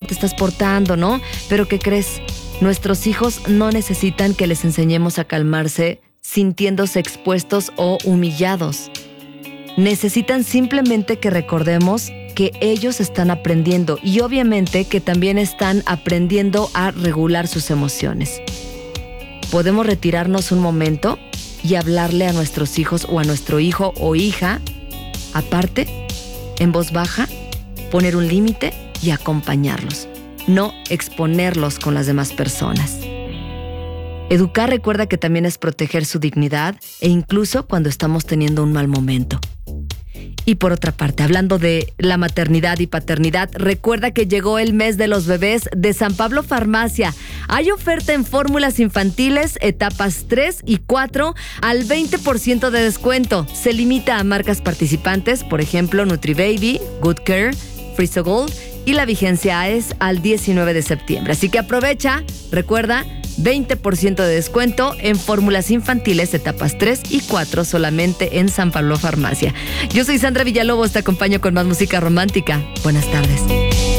te estás portando, ¿no? Pero ¿qué crees? Nuestros hijos no necesitan que les enseñemos a calmarse sintiéndose expuestos o humillados. Necesitan simplemente que recordemos que ellos están aprendiendo y obviamente que también están aprendiendo a regular sus emociones. Podemos retirarnos un momento y hablarle a nuestros hijos o a nuestro hijo o hija, aparte, en voz baja, poner un límite y acompañarlos, no exponerlos con las demás personas. Educar, recuerda que también es proteger su dignidad e incluso cuando estamos teniendo un mal momento. Y por otra parte, hablando de la maternidad y paternidad, recuerda que llegó el mes de los bebés de San Pablo Farmacia. Hay oferta en fórmulas infantiles, etapas 3 y 4 al 20% de descuento. Se limita a marcas participantes, por ejemplo, NutriBaby, Good Care, Frisogold, y la vigencia es al 19 de septiembre. Así que aprovecha, recuerda, 20% de descuento en fórmulas infantiles etapas 3 y 4 solamente en San Pablo Farmacia. Yo soy Sandra Villalobos, te acompaño con más música romántica. Buenas tardes.